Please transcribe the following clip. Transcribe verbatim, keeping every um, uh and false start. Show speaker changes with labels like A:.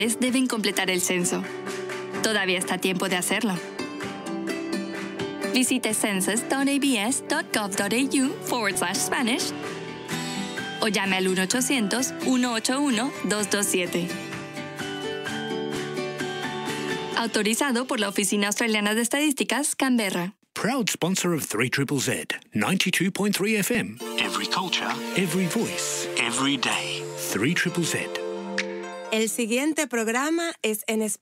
A: deben completar el censo. Todavía está a tiempo de hacerlo. Visite census.abs.gov.au forward slash Spanish o llame al uno ochocientos, uno ocho uno, dos dos siete. Autorizado por la Oficina Australiana de Estadísticas, Canberra.
B: Proud sponsor of three Z Z Z, ninety-two point three F M.
C: Every culture,
B: Every voice.
C: every day.
B: three Z Z Z.
D: El siguiente programa es en español.